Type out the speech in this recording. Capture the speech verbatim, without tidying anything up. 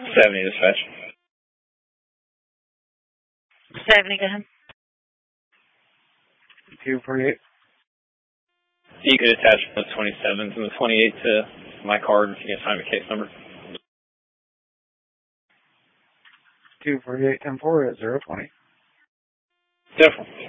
seventy dispatch. seventy, go ahead. two forty-eight. You could attach the twenty-sevens and the twenty-eight to my card if you can find the case number. two forty-eight ten four at zero twenty. Definitely.